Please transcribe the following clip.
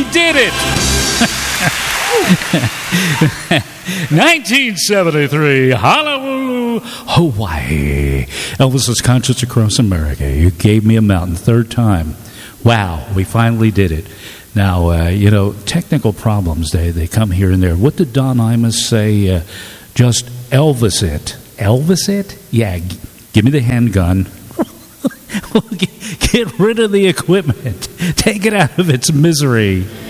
did it! 1973, Honolulu, Hawaii. Elvis's concerts across America. You gave me a mountain, third time. Wow, we finally did it. Now, technical problems, they come here and there. What did Don Imus say? Just Elvis it. Elvis it? Yeah, give me the handgun. Get rid of the equipment. Take it out of its misery.